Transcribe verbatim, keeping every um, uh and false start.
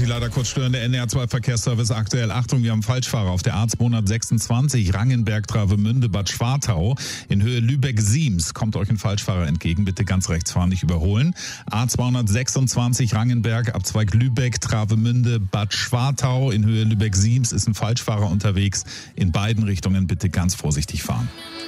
leider kurz störende N D R zwei Verkehrsservice aktuell. Achtung, wir haben Falschfahrer auf der A zweihundertsechsundzwanzig Rangenberg-Travemünde Bad Schwartau in Höhe Lübeck-Siems. Kommt euch ein Falschfahrer entgegen, bitte ganz rechts fahren, nicht überholen. A zweihundertsechsundzwanzig Rangenberg, Abzweig Lübeck, Travemünde Bad Schwartau in Höhe Lübeck-Siems ist ein Falschfahrer unterwegs. In beiden Richtungen bitte ganz vorsichtig fahren.